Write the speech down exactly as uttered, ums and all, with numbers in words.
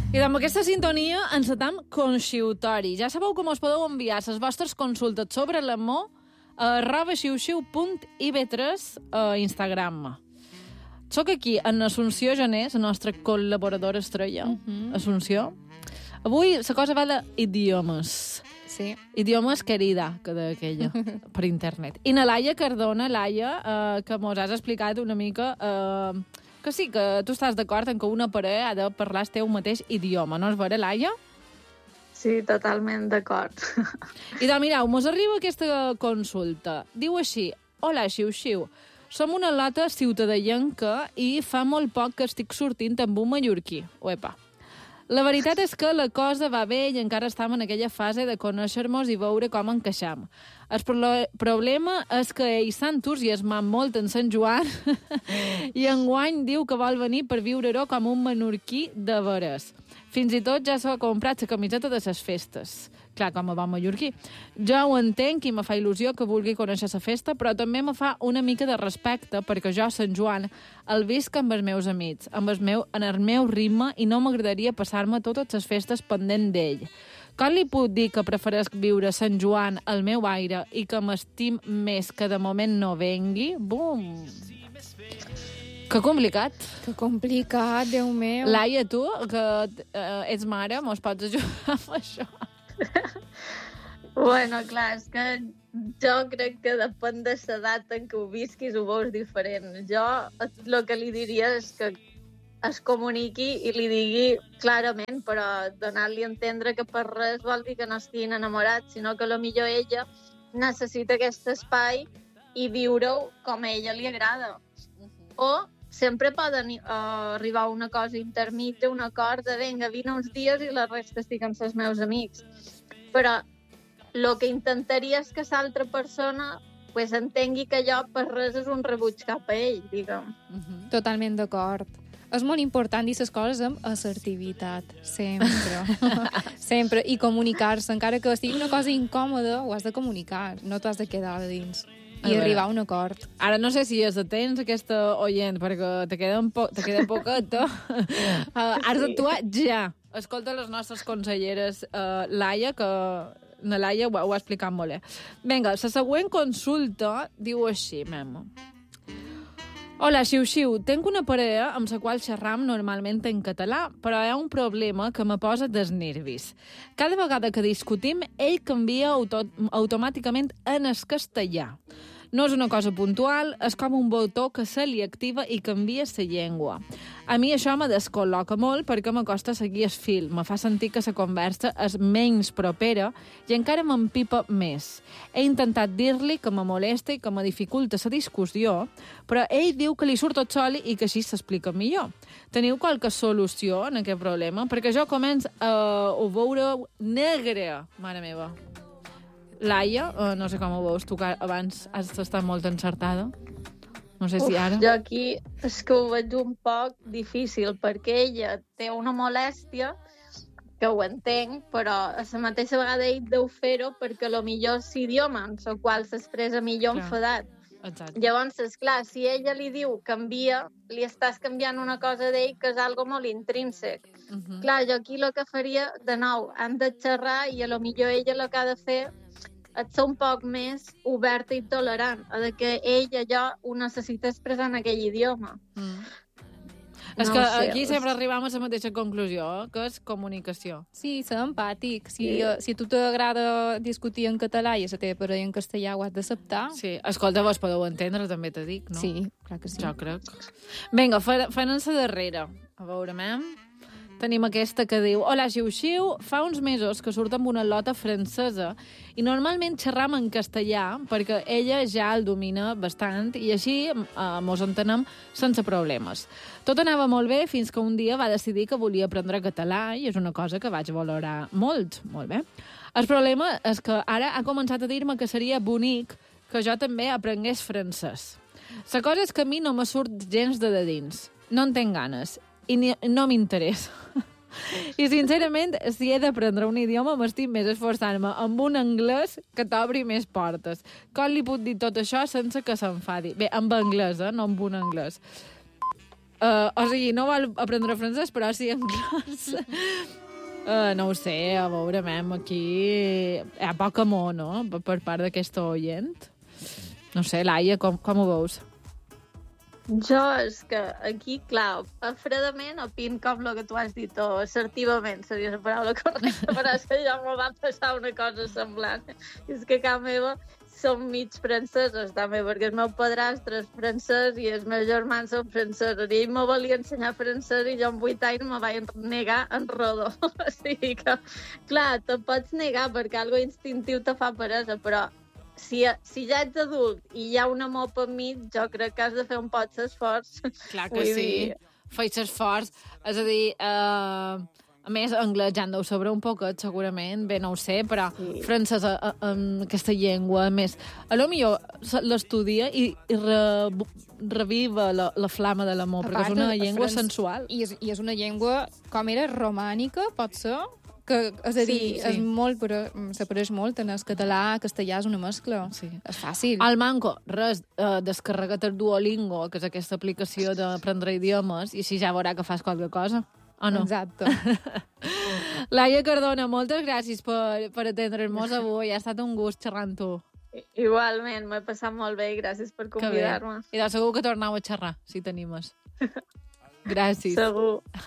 I amb aquesta sintonia encetam consultori. Ja sabeu com us podeu enviar les vostres consultes sobre l'amor a arroba xiu-xiu punt i ve tres a Instagram. Soc aquí, en Assumpció Janés, la nostra col·laboradora estrella. Mm-hmm. Assumpció. Avui la cosa va d'idiomes. Sí. Idiomes querida, que d'aquella, per internet. I na Laia Cardona, Laia, eh, que mos has explicat una mica... Eh, que sí, que tu estàs d'acord en que una parella ha de parlar el teu mateix idioma, no és vera, Laia? Sí, totalment d'acord. I doncs, mireu, mos arriba aquesta consulta. Diu així: hola, xiu-xiu, som una lata ciutadellenca i fa molt poc que estic sortint amb un mallorquí. Uepa. La veritat és que la cosa va bé i encara estem en aquella fase de conèixer-nos i veure com encaixam. El pro problema és que ell s'ha entusiasmat molt en Sant Joan i enguany diu que vol venir per viure-ho com un menorquí de veres. Fins i tot ja s'ha comprat la camiseta de les festes. Clar, com a bon mallorquí. Jo ho entenc i me fa il·lusió que vulgui conèixer la festa, però també me fa una mica de respecte perquè jo, Sant Joan, el visc amb els meus amics, amb el meu, en el meu ritme, i no m'agradaria passar-me totes les festes pendent d'ell. Com li puc dir que preferesc viure Sant Joan al meu aire i que m'estim més que de moment no vengui? Bum! Que complicat. Que complicat, Déu meu. Laia, tu, que eh, ets mare, mos pots ajudar amb això? Bueno, clar, és que jo crec que depèn de l'edat en què ho visquis ho veus diferent. Jo el que li diria és que es comuniqui i li digui clarament, però donar-li a entendre que per res vol dir que no estiguin enamorats, sinó que potser ella necessita aquest espai i viure-ho com a ella li agrada. O sempre poden uh, arribar a una cosa intermitja, un acord de vinga, vine uns dies i la resta estic amb els meus amics. Però el que intentaria és que l'altra persona pues, entengui que allò per res és un rebuig cap a ell, diguem. Uh-huh. Totalment d'acord. És molt important dir les coses amb assertivitat, sempre. Sempre. I comunicar-se, encara que sigui una cosa incòmoda, ho has de comunicar, no t'ho has de quedar a dins. I a arribar a un acord. Ara no sé si és atents aquesta oient, perquè te queda, po te queda poqueta. uh, has d'actuar ja. Escolta les nostres conselleres, uh, Laia, que na Laia ho, ho ha explicat molt bé. Vinga, la següent consulta diu així, mem. Hola, xiu-xiu, tenc una parella amb la qual xerram normalment en català, però hi ha un problema que me posa dels nervis. Cada vegada que discutim, ell canvia auto automàticament en el castellà. No és una cosa puntual, és com un botó que se li activa i canvia la llengua. A mi això me descol·loca molt perquè m'acosta seguir el fil, me fa sentir que la conversa és menys propera i encara m'empipa més. He intentat dir-li que me molesta i que me dificulta la discussió, però ell diu que li surt tot sol i que així s'explica millor. Teniu qualque solució en aquest problema? Perquè jo començo a ho veure negre, mare meva. Laia, uh, no sé com ho veus, tu que abans has estat molt encertada. No sé si ara... Uf, jo aquí és que ho veig un poc difícil, perquè ella té una molèstia, que ho entenc, però a la mateixa vegada ell deu fer-ho perquè potser és l'idioma en el qual s'expressa millor clar, enfadat. Exacte. Llavors, esclar, si ella li diu canvia, li estàs canviant una cosa d'ell que és algo molt intrínsec. Uh -huh. Clar, jo aquí el que faria, de nou, han de xerrar i a lo millor ella el que ha de fer és ser un poc més oberta i tolerant, a de que ell allò ho necessita expressar en aquell idioma. Mm. No és que sé, aquí sempre arribam a la mateixa conclusió, que és comunicació. Sí, ser empàtic. Si, sí. si a tu t'agrada discutir en català i a la teva parella en castellà ho has d'acceptar. Sí, escolta, vos podeu entendre, també t'ho dic, no? Sí, clar que sí. Jo crec. Vinga, fent-nos la darrera. A veure, mem. Tenim aquesta que diu: hola, xiu-xiu, fa uns mesos que surt amb una lota francesa i normalment xerram en castellà perquè ella ja el domina bastant i així eh, mos entenem sense problemes. Tot anava molt bé fins que un dia va decidir que volia aprendre català i és una cosa que vaig valorar molt, molt bé. El problema és que ara ha començat a dir-me que seria bonic que jo també aprengués francès. La cosa és que a mi no me surt gens de de dins. No en tinc ganes i ni, no m'interessa. I, sincerament, si he d'aprendre un idioma, m'estic més esforçant-me amb un anglès que t'obri més portes. Com li puc dir tot això sense que s'enfadi? Bé, amb anglès, eh? No amb un anglès. Uh, o sigui, no vol aprendre francès, però sí anglès. Uh, no ho sé, a veure, mem, aquí hi ha poc amor, no?, per, per part d'aquesta oient. No sé, Laia, com, com ho veus? Jo és que aquí, clar, fredament opin com el que tu has dit, o assertivament seria la paraula correcta, però és que ja m'ho va passar una cosa semblant. És que a casa meva som mig francesos, també, perquè el meu padrastre és francès i els meus germans són francesos. I ell me volia ensenyar francès i jo amb vuit anys me vaig negar en rodó. O sigui que, clar, te pots negar perquè algo instintiu te fa peresa, però si, si ja ets adult i hi ha un amor per mi, jo crec que has de fer un pot d'esforç. Clar que sí, feis esforç. És a dir, eh, a més, anglès ja en deu saber un poquet, segurament, bé, no ho sé, però sí. Francès en aquesta llengua, a més, a lo millor l'estudia i, i re, reviva la, la flama de l'amor, perquè és una llengua franc... sensual. I és, I és una llengua, com era, romànica, pot ser? Que, és a dir, sí, sí. És molt, però s'apareix molt en el català, castellà és una mescla. Sí. És fàcil. Al manco, res, eh, descarrega't el Duolingo, que és aquesta aplicació d'aprendre idiomes, i així ja veurà que fas qualque cosa. O no? Exacte. Laia Cardona, moltes gràcies per, per atendre'ns avui. Ha estat un gust xerrar amb tu. Igualment, m'he passat molt bé i gràcies per convidar-me. I de segur que tornau a xerrar, si t'animes. Gràcies. Segur.